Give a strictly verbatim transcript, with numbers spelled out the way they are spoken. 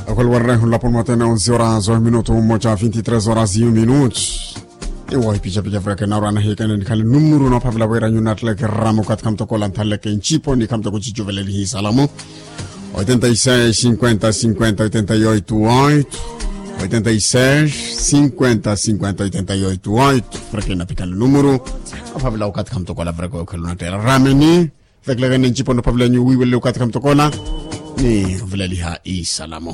Agora o arranjo lá por matana onze horas um minuto moja vinte e três horas e um minuto. E wai picha picha fraka na rana heka ni kale numero na pavla wera nyunat le ramo kat kam to kolan tale ke chipo ni kam to kuchi juveleli hi salamo oitenta e seis cinquenta cinquenta oitenta e oito oito oitenta e seis cinquenta cinquenta oitenta e oito oito fraka na pikale numero pavla kat kam to kola fraka ko na tela rameni fekla ganen chipo no pavla nyu wiwele kat kam to kola ni juveleli ha i salamo